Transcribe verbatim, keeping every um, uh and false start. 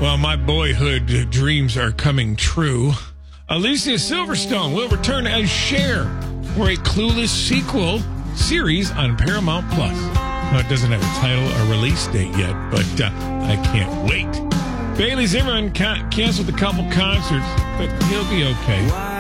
Well, my boyhood dreams are coming true. Alicia Silverstone will return as Cher for a Clueless sequel series on Paramount Plus. Well, it doesn't have a title or release date yet, but uh, I can't wait. Bailey Zimmerman ca- canceled a couple concerts, but he'll be okay.